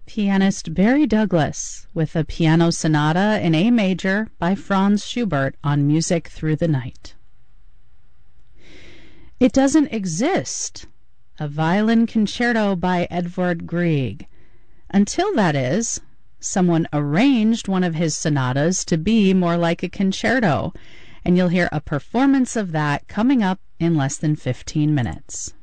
Pianist Barry Douglas with a piano sonata in A major by Franz Schubert on Music Through the Night. It Doesn't Exist, a violin concerto by Edvard Grieg, until, that is, someone arranged one of his sonatas to be more like a concerto, and you'll hear a performance of that coming up in less than 15 minutes.